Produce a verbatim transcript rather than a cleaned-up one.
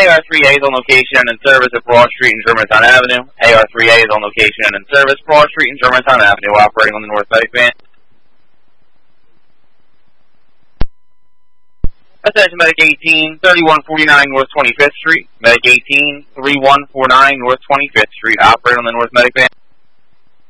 A R three A is on location and in service at Broad Street and Germantown Avenue. A R three A is on location and in service Broad Street and Germantown Avenue, operating on the North Medic van. Attention Medic eighteen, thirty-one forty-nine North twenty-fifth Street. Medic eighteen, thirty-one forty-nine North twenty-fifth Street, operating on the North Medic van.